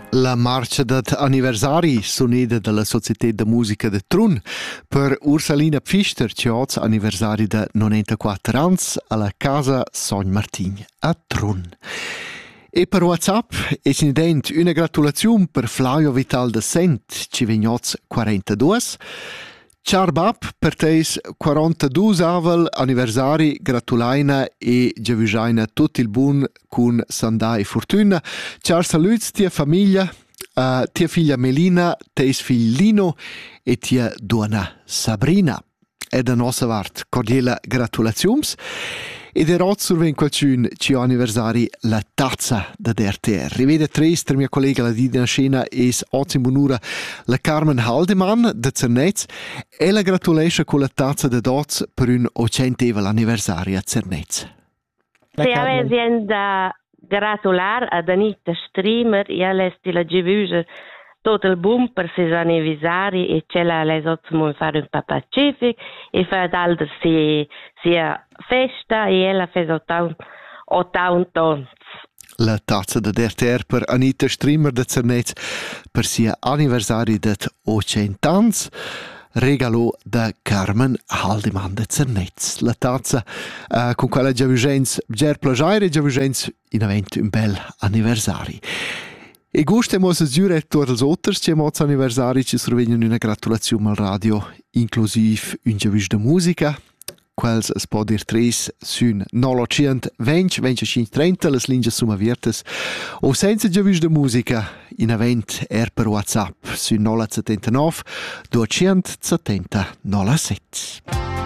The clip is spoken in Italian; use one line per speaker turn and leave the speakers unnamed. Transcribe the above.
La marcia d'anniversari soneda della Società de Musica de Trun per Ursalina Pfister, che oggi anniversari de 94 ans alla Casa Sogn Martin a Trun. E per WhatsApp è incident una gratulazione per Flavio Vital de Sent, ci vignoz 42. Ciao Bab, per teis 42 avel anniversari, gratulaina e giavisaina tutto il buon con Sandà e Fortuna. Ciao saluts tia famiglia, tia figlia Melina, teis figli Lino e tia duana Sabrina. E da nostra vart cordiale gratulazions. E der oggi surven qualcun ci anniversari la tazza da RTR. Rivede tres tra mia collega la Dina Scena es oggi in bunura la Carmen Haldeman da Zernez e la gratulesce con la tazza da Doz per un 100 anniversario a Zernez.
Se avessi da gratular a Danita Streamer e all'esti la givusa tutto il boom per ses anniversari e c'è la lesozmo fare un papacific e fa d'altro sia festa e ella fa 80 ans.
La tazza da RTR per Anita Streamer da Zernez per sia anniversari det 100 ans. Regalo da Carmen Haldeman de Zernez. La tazza con quella giavugens ger plagiare giavugens in avent un bel anniversari. E gustiamo a giure tutti gli altri che hanno anniversari ci sorvegliano una gratulazione al radio, inclusive un giavis de musica. Quels es può dir tres sun 900 20 25 30 les linge suma viertes o senza giavis de musica in avent per WhatsApp sun 979 270 07.